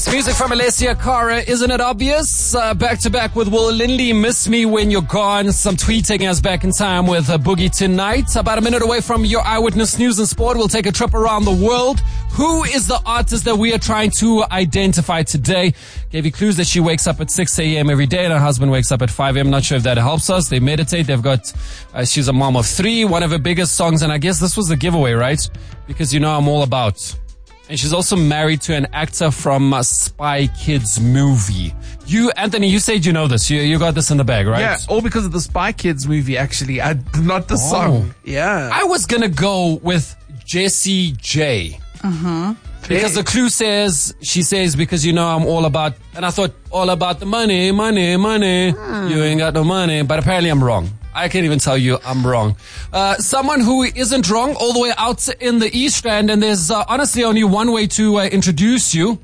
It's music from Alessia Cara, isn't it obvious? Back to back with Will Lindley, Miss Me When You're Gone. Some tweeting us back in time with Boogie tonight. About a minute away from your Eyewitness News and Sport, we'll take a trip around the world. Who is the artist that we are trying to identify today? Gave you clues that she wakes up at 6 a.m. every day and her husband wakes up at 5 a.m. Not sure if that helps us. They meditate. They've got, she's a mom of 3, one of her biggest songs. And I guess this was the giveaway, right? Because you know I'm all about. And she's also married to an actor from Spy Kids movie. You, Anthony, you said you know this. You got this in the bag, right? Yeah, all because of the Spy Kids movie, actually. Not the song. Yeah. I was going to go with Jessie J. Because the clue says, she says, because you know I'm all about, and I thought, all about the money, money, money. You ain't got no money. But apparently I'm wrong. I can't even tell you I'm wrong. Someone who isn't wrong all the way out in the East End, and there's honestly only one way to introduce you.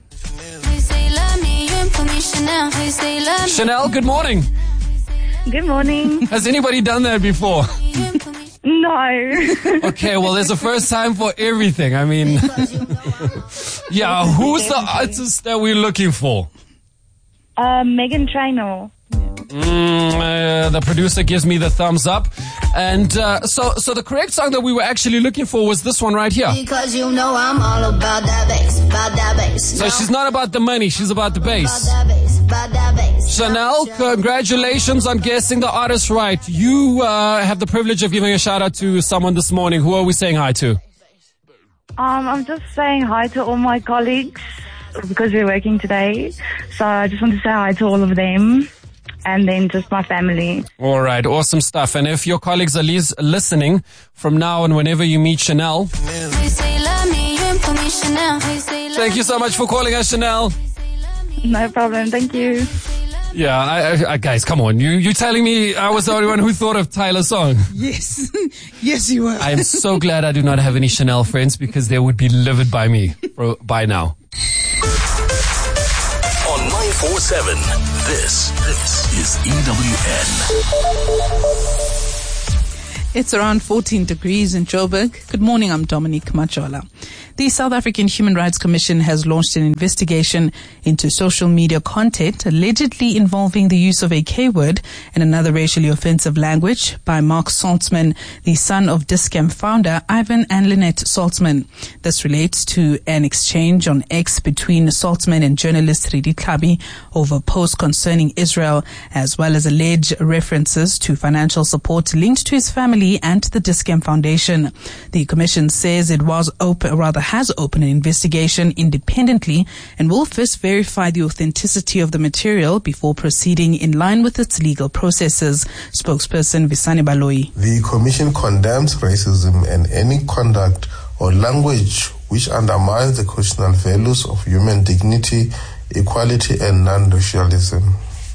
Chanel, good morning. Good morning. Has anybody done that before? No. Okay, well, there's a first time for everything. I mean, yeah, who's the artist that we're looking for? Meghan Trainor. The producer gives me the thumbs up. And so the correct song that we were actually looking for was this one right here. Because you know I'm all about that bass, about that bass. So she's not about the money, she's about the bass. About that bass, about that bass. Chanel, congratulations on guessing the artist right. You have the privilege of giving a shout out to someone this morning. Who are we saying hi to? I'm just saying hi to all my colleagues because we're working today. So I just want to say hi to all of them. And then just my family. All right, awesome stuff. And if your colleagues are listening from now on, whenever you meet Chanel, thank you so much for calling us, Chanel. No problem. Thank you. Yeah, I guys, come on. You telling me I was the only one who thought of Tyler's song? Yes. Yes, you were. I am so glad I do not have any Chanel friends because they would be livid by me by now. On 947, this is EWN. It's around 14 degrees in Joburg. Good morning, I'm Dominique Majola. The South African Human Rights Commission has launched an investigation into social media content allegedly involving the use of a K-word and another racially offensive language by Mark Saltzman, the son of Dis-Chem founder Ivan and Lynette Saltzman. This relates to an exchange on X between Saltzman and journalist Redi Tlhabi over posts concerning Israel, as well as alleged references to financial support linked to his family and the Dis-Chem Foundation. The commission says it has opened an investigation independently and will first verify the authenticity of the material before proceeding in line with its legal processes. Spokesperson Visani Baloyi. The Commission condemns racism and any conduct or language which undermines the constitutional values of human dignity, equality and non-racialism.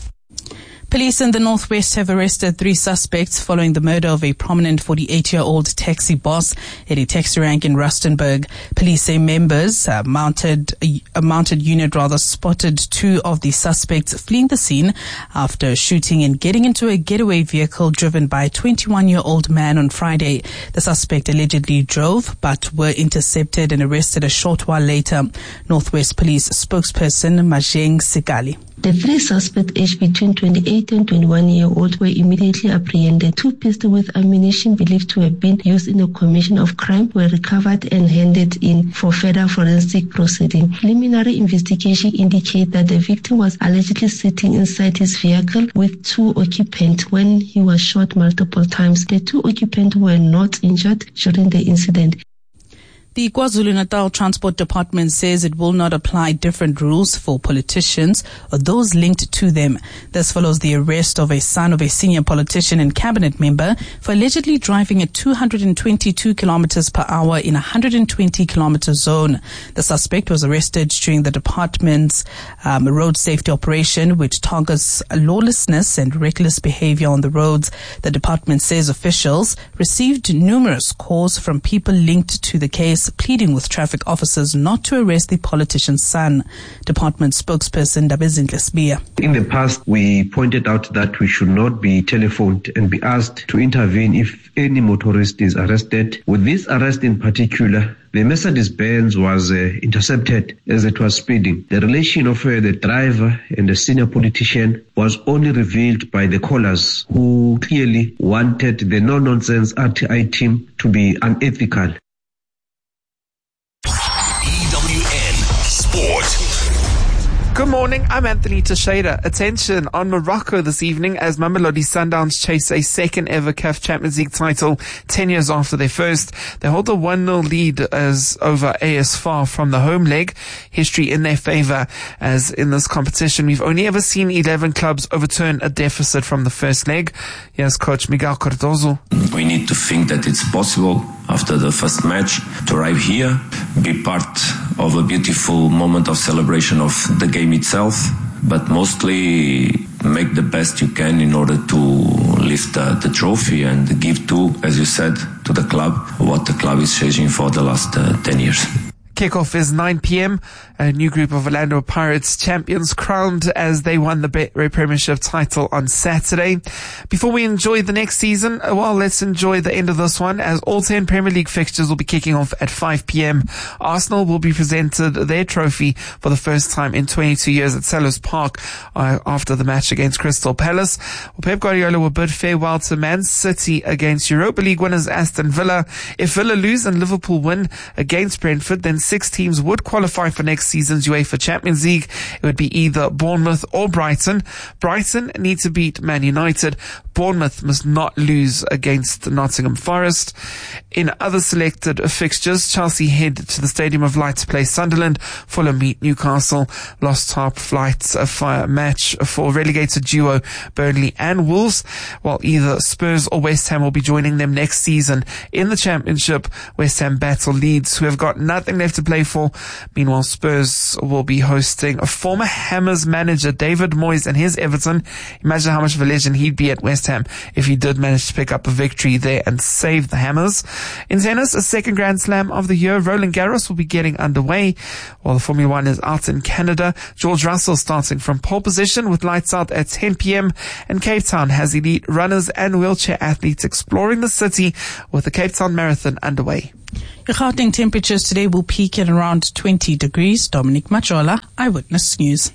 Police in the Northwest have arrested 3 suspects following the murder of a prominent 48-year-old taxi boss at a taxi rank in Rustenburg. Police say members, a mounted unit spotted 2 of the suspects fleeing the scene after shooting and getting into a getaway vehicle driven by a 21-year-old man on Friday. The suspect allegedly drove but were intercepted and arrested a short while later. Northwest Police spokesperson Majeng Sikali. The 3 suspects, aged between 28 and 21-year-old, were immediately apprehended. 2 pistols with ammunition believed to have been used in the commission of crime were recovered and handed in for further forensic proceeding. Preliminary investigation indicates that the victim was allegedly sitting inside his vehicle with 2 occupants when he was shot multiple times. The 2 occupants were not injured during the incident. The KwaZulu-Natal Transport Department says it will not apply different rules for politicians or those linked to them. This follows the arrest of a son of a senior politician and cabinet member for allegedly driving at 222 kilometers per hour in a 120 kilometer zone. The suspect was arrested during the department's road safety operation, which targets lawlessness and reckless behavior on the roads. The department says officials received numerous calls from people linked to the case police pleading with traffic officers not to arrest the politician's son. Department spokesperson Dabezinhle Sibiya. In the past, we pointed out that we should not be telephoned and be asked to intervene if any motorist is arrested. With this arrest in particular, the Mercedes-Benz was intercepted as it was speeding. The relation of the driver and the senior politician was only revealed by the callers, who clearly wanted the no-nonsense RTI team to be unethical. EWN Sport. Good morning, I'm Anthony Teixeira. Attention on Morocco this evening as Mamelodi Sundowns chase a second ever CAF Champions League title 10 years after their first. They hold a 1-0 lead as over AS FAR from the home leg. History in their favour, as in this competition we've only ever seen 11 clubs overturn a deficit from the first leg. Here's coach Miguel Cardozo. We need to think that it's possible after the first match to arrive here, be part of a beautiful moment of celebration of the game itself, but mostly make the best you can in order to lift the trophy and give to, as you said, to the club what the club is chasing for the last 10 years. Kickoff is 9 p.m. A new group of Orlando Pirates champions crowned as they won the Betway Premiership title on Saturday. Before we enjoy the next season, well, let's enjoy the end of this one, as all 10 Premier League fixtures will be kicking off at 5 p.m. Arsenal will be presented their trophy for the first time in 22 years at Selhurst Park after the match against Crystal Palace. Well, Pep Guardiola will bid farewell to Man City against Europa League winners Aston Villa. If Villa lose and Liverpool win against Brentford, then 6 teams would qualify for next season's UEFA Champions League. It would be either Bournemouth or Brighton. Brighton need to beat Man United. Bournemouth must not lose against Nottingham Forest. In other selected fixtures, Chelsea head to the Stadium of Light to play Sunderland. Fulham meet Newcastle. Lost top flight fire match for relegated duo Burnley and Wolves, while either Spurs or West Ham will be joining them next season. In the Championship, West Ham battle Leeds, who have got nothing left to play for. Meanwhile, Spurs will be hosting a former Hammers manager David Moyes and his Everton. Imagine how much of a legend he'd be at West Ham if he did manage to pick up a victory there and save the Hammers. In tennis, a second Grand Slam of the year, Roland Garros will be getting underway, while the Formula 1 is out in Canada. George Russell starting from pole position with lights out at 10 p.m. and Cape Town has elite runners and wheelchair athletes exploring the city with the Cape Town Marathon underway. Your Gauteng temperatures today will peak at around 20 degrees. Dominic Machola, Eyewitness News.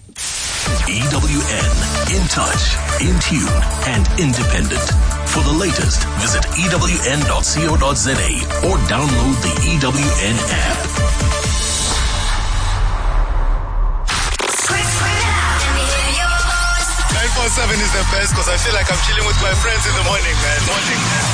EWN, in touch, in tune, and independent. For the latest, visit ewn.co.za or download the EWN app. 947 is the best because I feel like I'm chilling with my friends in the morning, man.